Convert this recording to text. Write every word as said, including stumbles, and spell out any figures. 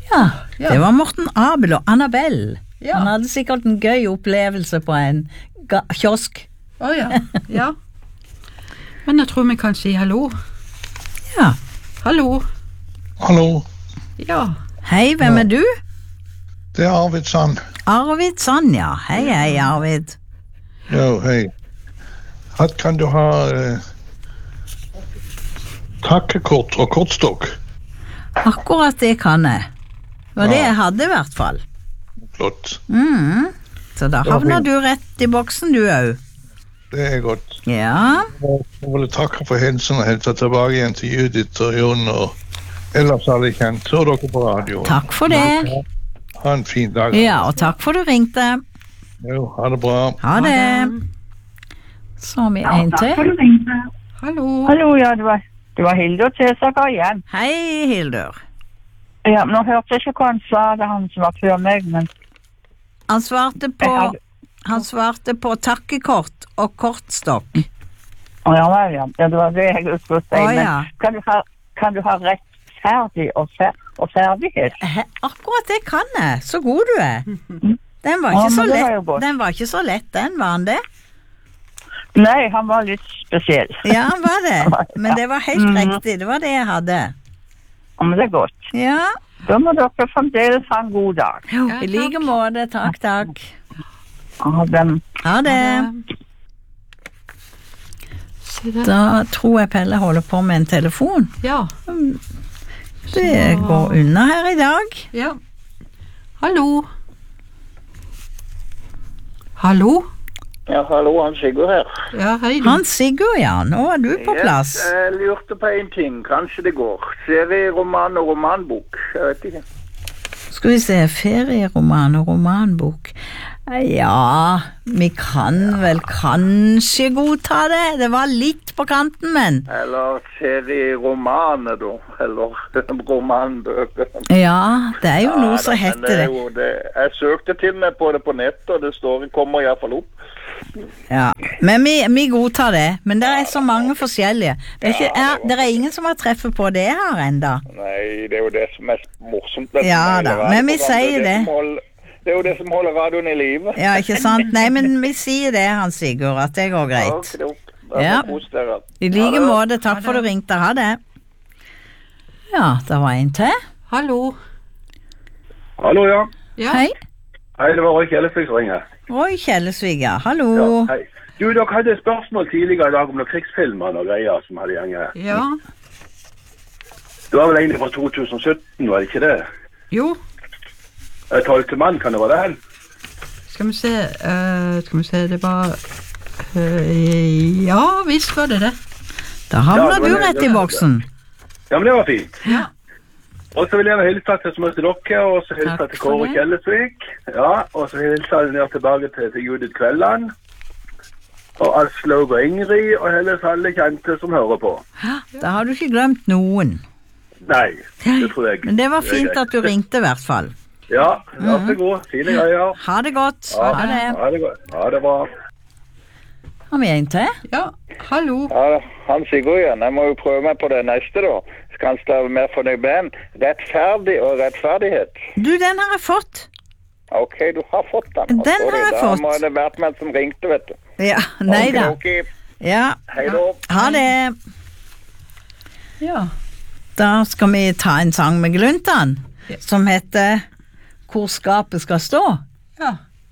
Ja, Ja. det var Morten Abel og Annabelle. Ja. Han hadde sikkert en gøy opplevelse på en ga- kiosk. Åja, ja. Men jeg tror vi kan si hallo. Ja. Hallo. Hallo, Ja. Hei, hvem er du? det er Arvid Sand. Arvid Sand, ja. Hei, hei, Arvid. Jo, hei. Her kan du ha eh, takkekort og kortstokk. Akkurat det kan jeg. Det var det jeg hadde i hvert fall. Flott. Mm. Så da Det var havner fint. du rett i boksen du òg. Det er godt. Ja. Jeg vil takke for hilsen og hilse tilbake igjen til Judith og Jon og ellers alle kjent, og dere på radio. Takk for det. Ha en fin dag. Ja, og takk for du ringte. Jo, ha det bra. Ha det. Så har vi en til. Hallo. Hallo, ja, det var, det var Hildur Tesaker igjen. Hei, Hildur. Ja, nå hørte jeg ikke hva han sa, det er han som var før meg, men Han svarte på Jeg hadde- Han svarte på takkekort og kortstokk. Å, ja, vel, ja. ja, det var det jeg skulle si. Å, Men ja. kan du ha, kan du ha rettferdig og, fer, og ferdighet? He, akkurat det kan jeg. Så god du er. Den var Ja, ikke så men det var jo lett. godt. Den var ikke så lett, den, var han det? Nei, han var litt spesiell. Ja, han var det. Men det var helt Mhm. riktig. Det var det jeg hadde. Ja, men det er godt. Ja. Da må dere fremdeles ha en god dag. I like måte. Takk, takk. Ha den. Ha det. Se der. Da tror jeg Pelle holder på med en telefon. Ja. Det går unna her i dag. Ja. Hallo. Hallo. Ja, hallo, han Sigurd her. Ja, hei du. Hans Sigurd, ja. Nå er du på plass. Yes, jeg lurte på en ting, kanskje det går. Serieroman og romanbok, jeg vet ikke. Skal vi se, ferieroman og romanbok. Ja, vi kan vel kanskje godta det. Det var litt på kanten, men. Eller serieromaner da, eller romanbøker. Ja, det er jo Ja, noe da, som men heter det er det. jo det. Jeg søkte til meg på det på nettet, og det står, det kommer i hvert fall opp. Ja, men vi, vi godtar det. Men det er så mange forskjellige. Det er, ikke, er, det er ingen som har treffet på det her enda. Nei, det er jo det som er morsomt. med Ja hele da, men vi radioprogrammet. sier Det er det. som holder- Det er jo det som holder radioen i live. Ja, ikke sant? Nei, men vi sier det, Hans Sigurd, at det går greit. Ok, ok. Da Ja. får kos dere. I Ha like det. måte, takk for du ringte. Ha det. Ja, det var en til. Hallo. Hallo, ja. Ja. Hei. Hei, det var Roy Kjellesvik som ringer. Roy Kjellesvig, ja. Hallo. Ja, hei. Du, dere hadde et spørsmål tidligere i dag om noen krigsfilmer og greier som hadde gjenget. Ja. Det var vel egentlig fra to tusen sytten, var det ikke det? Jo. Eh, Tolvte mann, kan det være det? Skal vi se, eh, skal vi se, det var, eh, ja, visst var det det. Da Ja, havner det var du det- rett det i var- boksen. Ja, men det var fint. Ja. Og så vil jeg hilse til som til dere, og så hilse Takk til for Kåre det. Kjellesvik. Ja, og så hilse jeg ned tilbake til, til Judith Kvelland. Og Aslaug og Ingrid, og ellers alle kjente som hører på. Da har du ikke glemt noen. Nei, det tror jeg. Men det var Det er fint greit. at du ringte i hvert fall. Ja, vær så god. Fine greier. Ha det godt. Ja, Ha det. Ha det godt. Ha det bra. Har vi en til? Ja. Hallo. Ja, han Sigurd igjen. Jeg må jo prøve meg på det neste da. Skal han stave mer fornøyd med en? Rettferdig og rettferdighet. Du, den har jeg fått. Ok, du har fått den. Den Og så har jeg da fått. må det vært med som ringte, vet du. Ja, nei da. Ok, ok. Ja, Hei da. ha det. Ja. Da skal vi ta en sang med Gluntan, som heter Hvor skapet skal stå. Ja.